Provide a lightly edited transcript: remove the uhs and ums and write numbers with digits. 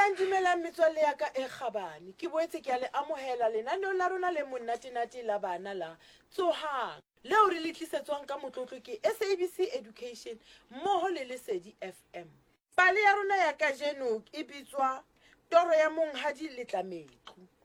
Dumelang metswalle ya ka e kgabane. Ke boetse ke a le amohela lenaneo la rona le monate-nate la bana la Tsohang. Leo re le tlisetswang ka motlotlo ke SABC Education mmoho le Lesedi FM. Pale ya rona ya kajeno e bitswa Toro ya Monghadi le Tlametlo.